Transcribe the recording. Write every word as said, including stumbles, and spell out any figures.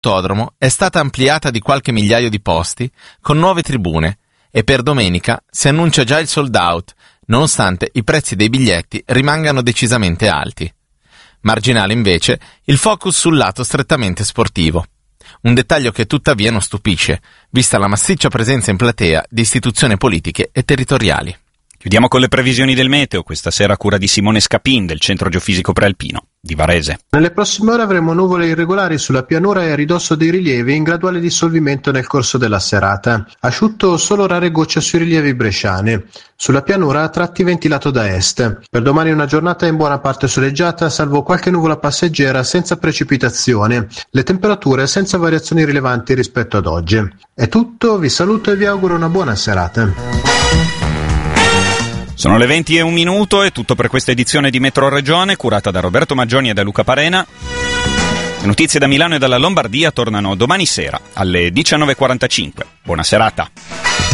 dell'autodromo è stata ampliata di qualche migliaio di posti con nuove tribune e per domenica si annuncia già il sold out, nonostante i prezzi dei biglietti rimangano decisamente alti. Marginale invece il focus sul lato strettamente sportivo. Un dettaglio che tuttavia non stupisce, vista la massiccia presenza in platea di istituzioni politiche e territoriali. Chiudiamo con le previsioni del meteo, questa sera a cura di Simone Scapin del Centro Geofisico Prealpino di Varese. Nelle prossime ore avremo nuvole irregolari sulla pianura e a ridosso dei rilievi in graduale dissolvimento nel corso della serata. Asciutto solo rare gocce sui rilievi bresciani. Sulla pianura a tratti ventilato da est. Per domani una giornata in buona parte soleggiata, salvo qualche nuvola passeggera senza precipitazioni. Le temperature senza variazioni rilevanti rispetto ad oggi. È tutto, vi saluto e vi auguro una buona serata. Sono le venti e un minuto, è tutto per questa edizione di Metro Regione, curata da Roberto Maggioni e da Luca Parena. Le notizie da Milano e dalla Lombardia tornano domani sera alle diciannove e quarantacinque. Buona serata.